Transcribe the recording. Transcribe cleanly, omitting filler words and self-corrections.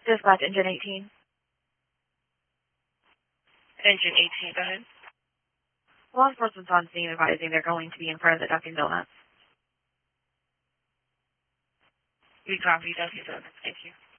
Dispatch Engine 18. Engine 18, go ahead. Law enforcement's on scene advising they're going to be in front of the Dunkin' Donuts. We copy Dunkin' Donuts. Thank you.